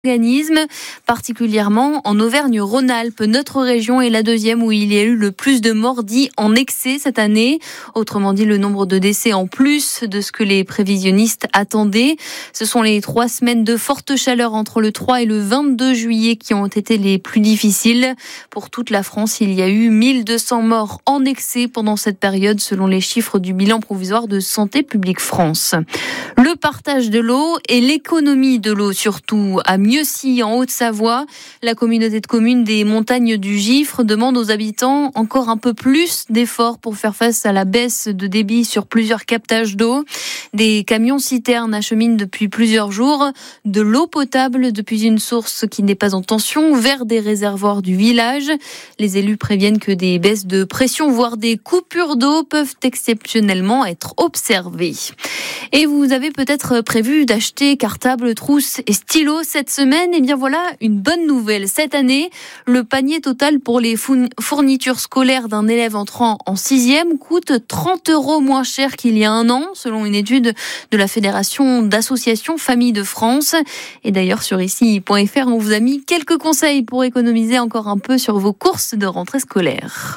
organisme, particulièrement en Auvergne-Rhône-Alpes. Notre région est la deuxième où il y a eu le plus de morts dits en excès cette année. Autrement dit, le nombre de décès en plus de ce que les prévisionnistes attendaient. Ce sont les 3 semaines de forte chaleur entre le 3 et le 22 juillet qui ont été les plus difficiles. Pour toute la France, il y a eu 1200 morts en excès pendant cette période, selon les chiffres du bilan provisoire de Santé publique France. Le partage de l'eau et l'économie de l'eau surtout à Mieuxy, en Haute-Savoie. La communauté de communes des montagnes du Gifre demande aux habitants encore un peu plus d'efforts pour faire face à la baisse de débit sur plusieurs captages d'eau. Des camions-citernes acheminent depuis plusieurs jours de l'eau potable depuis une source qui n'est pas en tension vers des réservoirs du village. Les élus préviennent que des baisses de pression, voire des coupures d'eau peuvent exceptionnellement être observées. Et vous avez peut-être prévu d'acheter cartables, trousses et stylos cette semaine. Eh bien voilà, une bonne nouvelle. Cette année, le panier total pour les fournitures scolaires d'un élève entrant en 6e coûte 30 € moins cher qu'il y a un an, selon une étude de la Fédération d'associations Familles de France. Et d'ailleurs, sur ici.fr, on vous a mis quelques conseils pour économiser encore un peu sur vos courses de rentrée scolaire.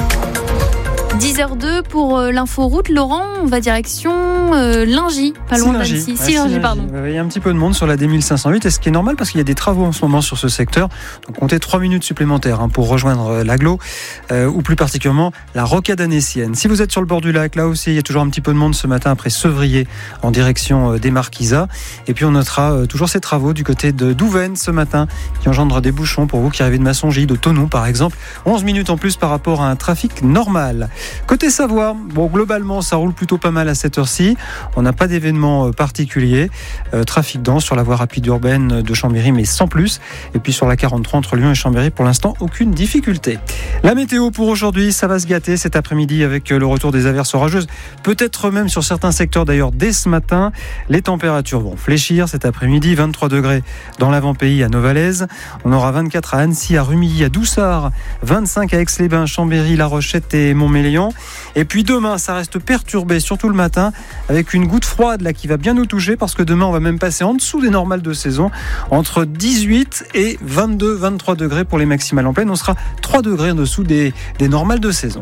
10h02 pour l'inforoute. Laurent, on va direction Lingy, pas loin d'Annecy. Lingy, pardon. Il y a un petit peu de monde sur la D1508, et ce qui est normal parce qu'il y a des travaux en ce moment sur ce secteur. Donc comptez 3 minutes supplémentaires pour rejoindre l'agglo, ou plus particulièrement la rocade annécienne. Si vous êtes sur le bord du lac, là aussi, il y a toujours un petit peu de monde ce matin après Sevrier en direction des Marquisats. Et puis on notera toujours ces travaux du côté de Douvaine ce matin qui engendrent des bouchons pour vous qui arrivez de Massongy, de Thonon par exemple. 11 minutes en plus par rapport à un trafic normal. Côté Savoie, globalement, ça roule plutôt pas mal à cette heure-ci. On n'a pas d'événement particulier. Trafic dense sur la voie rapide urbaine de Chambéry, mais sans plus. Et puis sur la 43 entre Lyon et Chambéry, pour l'instant, aucune difficulté. La météo pour aujourd'hui, ça va se gâter cet après-midi avec le retour des averses orageuses. Peut-être même sur certains secteurs d'ailleurs dès ce matin. Les températures vont fléchir cet après-midi. 23 degrés dans l'avant-pays à Novalaise. On aura 24 à Annecy, à Rumilly, à Doussard. 25 à Aix-les-Bains, Chambéry, La Rochette et Montmélian. Et puis demain, ça reste perturbé, surtout le matin, avec une goutte froide là qui va bien nous toucher, parce que demain, on va même passer en dessous des normales de saison, entre 18 et 22-23 degrés pour les maximales en pleine. On sera 3 degrés en dessous des normales de saison.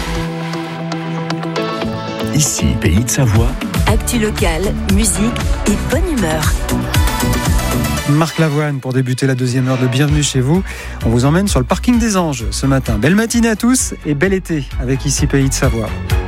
Ici, Pays de Savoie. Actu locale, musique et bonne humeur. Marc Lavoine pour débuter la deuxième heure de Bienvenue chez vous. On vous emmène sur le parking des Anges ce matin. Belle matinée à tous et bel été avec Ici Pays de Savoie.